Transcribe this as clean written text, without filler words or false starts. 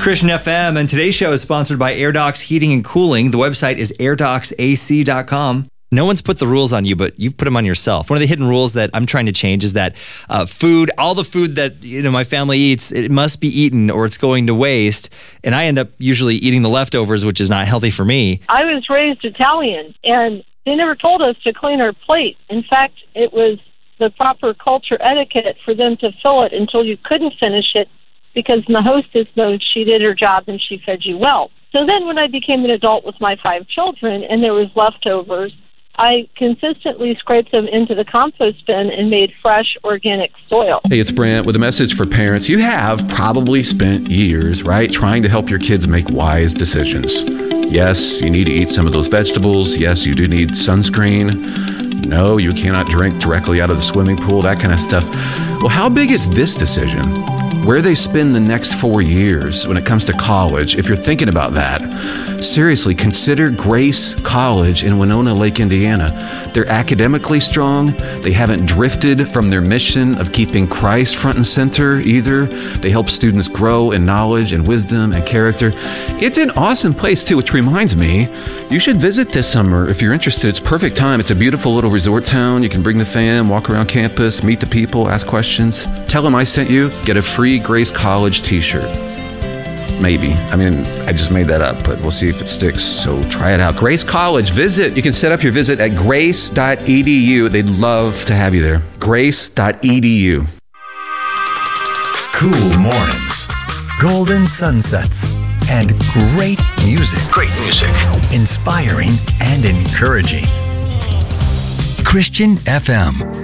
Christian FM, and today's show is sponsored by AirDocs Heating and Cooling. The website is airdocsac.com. No one's put the rules on you, but you've put them on yourself. One of the hidden rules that I'm trying to change is that all the food that my family eats, it must be eaten or it's going to waste. And I end up usually eating the leftovers, which is not healthy for me. I was raised Italian, and they never told us to clean our plate. In fact, it was the proper culture etiquette for them to fill it until you couldn't finish it, because the hostess knows she did her job and she fed you well. So then when I became an adult with my 5 children and there was leftovers, I consistently scraped them into the compost bin and made fresh, organic soil. Hey, it's Brent with a message for parents. You have probably spent years, right, trying to help your kids make wise decisions. Yes, you need to eat some of those vegetables. Yes, you do need sunscreen. No, you cannot drink directly out of the swimming pool, that kind of stuff. Well, how big is this decision? Where they spend the next 4 years when it comes to college, if you're thinking about that, seriously, consider Grace College in Winona Lake, Indiana. They're academically strong. They haven't drifted from their mission of keeping Christ front and center either. They help students grow in knowledge and wisdom and character. It's an awesome place too, which reminds me, you should visit this summer if you're interested. It's perfect time. It's a beautiful little resort town. You can bring the fam, walk around campus, meet the people, ask questions. Tell them I sent you. Get a free Grace College t-shirt. Maybe. I mean, I just made that up, but we'll see if it sticks. So try it out. Grace College, visit. You can set up your visit at grace.edu. They'd love to have you there. Grace.edu. Cool mornings, golden sunsets, and great music. Great music. Inspiring and encouraging. Christian FM.